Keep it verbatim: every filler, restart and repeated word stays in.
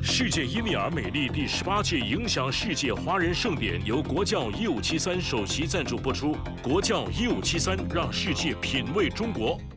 世界伊丽尔美丽第十八届影响世界华人盛典由国教一五七三首席赞助播出。国教一五七三，让世界品味中国。